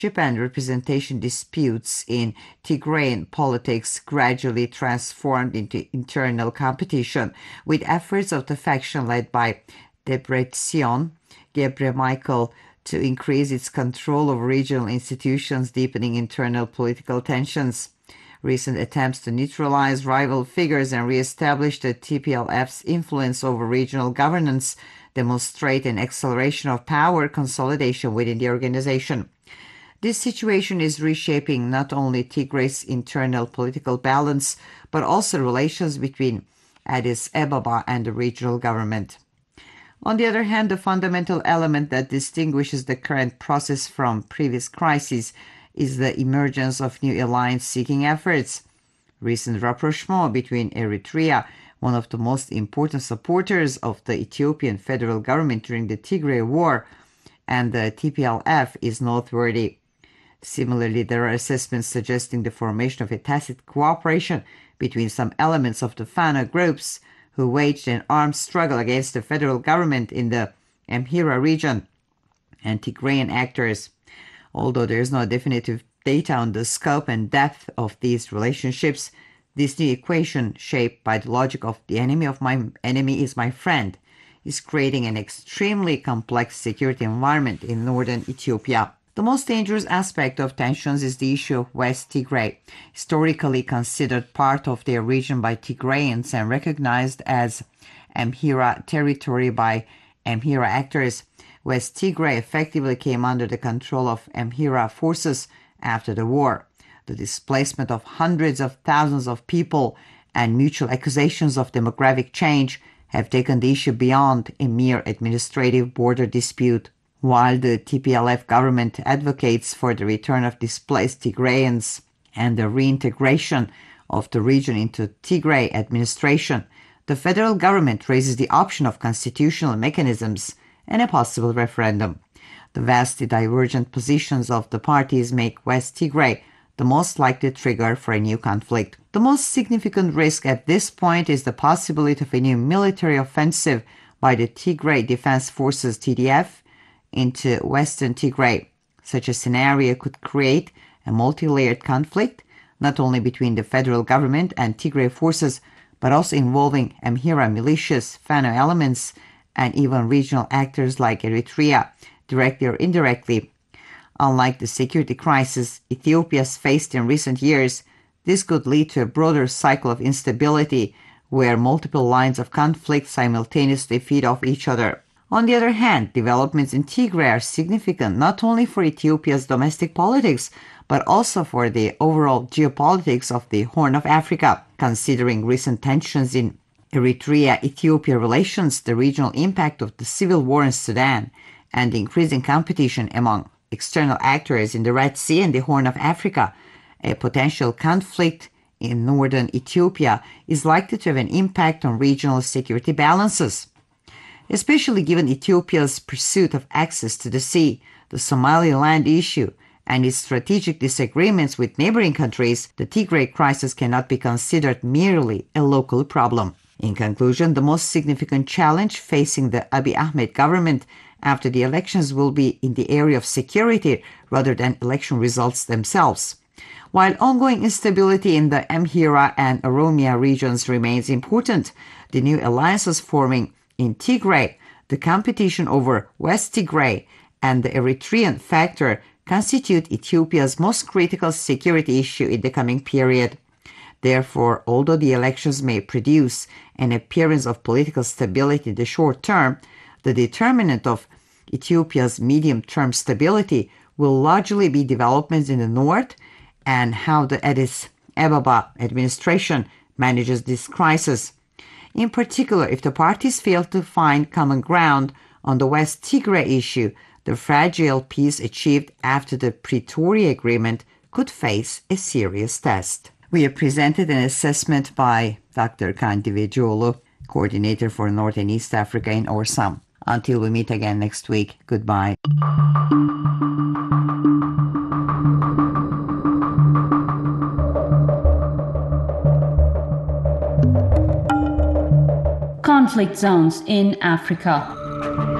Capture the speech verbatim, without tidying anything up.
and representation disputes in Tigrayan politics gradually transformed into internal competition, with efforts of the faction led by Debretsion Gebremichael to increase its control over regional institutions, deepening internal political tensions. Recent attempts to neutralize rival figures and re-establish the T P L F's influence over regional governance demonstrate an acceleration of power consolidation within the organization. This situation is reshaping not only Tigray's internal political balance, but also relations between Addis Ababa and the regional government. On the other hand, the fundamental element that distinguishes the current process from previous crises is the emergence of new alliance-seeking efforts. Recent rapprochement between Eritrea, one of the most important supporters of the Ethiopian federal government during the Tigray War, and the T P L F is noteworthy. Similarly, there are assessments suggesting the formation of a tacit cooperation between some elements of the Fano groups who waged an armed struggle against the federal government in the Amhara region and Tigrayan actors. Although there is no definitive data on the scope and depth of these relationships, this new equation, shaped by the logic of the enemy of my enemy is my friend, is creating an extremely complex security environment in northern Ethiopia. The most dangerous aspect of tensions is the issue of West Tigray, historically considered part of their region by Tigrayans and recognized as Amhara territory by Amhara actors. West Tigray effectively came under the control of Amhara forces after the war. The displacement of hundreds of thousands of people and mutual accusations of demographic change have taken the issue beyond a mere administrative border dispute. While the T P L F government advocates for the return of displaced Tigrayans and the reintegration of the region into Tigray administration, the federal government raises the option of constitutional mechanisms and a possible referendum. The vastly divergent positions of the parties make West Tigray the most likely trigger for a new conflict. The most significant risk at this point is the possibility of a new military offensive by the Tigray Defense Forces T D F into western Tigray. Such a scenario could create a multi-layered conflict, not only between the federal government and Tigray forces, but also involving Amhara militias, Fano elements, and even regional actors like Eritrea, directly or indirectly. Unlike the security crisis Ethiopia has faced in recent years, this could lead to a broader cycle of instability where multiple lines of conflict simultaneously feed off each other. On the other hand, developments in Tigray are significant not only for Ethiopia's domestic politics, but also for the overall geopolitics of the Horn of Africa. Considering recent tensions in Eritrea-Ethiopia relations, the regional impact of the civil war in Sudan, and the increasing competition among external actors in the Red Sea and the Horn of Africa, a potential conflict in northern Ethiopia is likely to have an impact on regional security balances. Especially given Ethiopia's pursuit of access to the sea, the Somaliland issue, and its strategic disagreements with neighboring countries, the Tigray crisis cannot be considered merely a local problem. In conclusion, the most significant challenge facing the Abiy Ahmed government after the elections will be in the area of security rather than election results themselves. While ongoing instability in the Amhara and Oromia regions remains important, the new alliances forming in Tigray, the competition over West Tigray, and the Eritrean factor constitute Ethiopia's most critical security issue in the coming period. Therefore, although the elections may produce an appearance of political stability in the short term, the determinant of Ethiopia's medium-term stability will largely be developments in the north and how the Addis Ababa administration manages this crisis. In particular, if the parties fail to find common ground on the West Tigray issue, the fragile peace achieved after the Pretoria Agreement could face a serious test. We have presented an assessment by Doctor Kandivijoğlu, coordinator for North and East Africa in Orsam. Until we meet again next week, goodbye. Conflict zones in Africa.